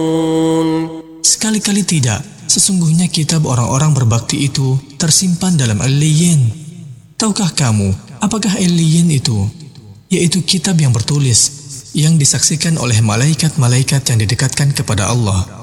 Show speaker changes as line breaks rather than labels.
Sekali-kali tidak, sesungguhnya kitab orang-orang berbakti itu tersimpan dalam Illiyin. Tahukah kamu, apakah Illiyin itu? Yaitu kitab yang bertulis, yang disaksikan oleh malaikat-malaikat yang didekatkan kepada Allah.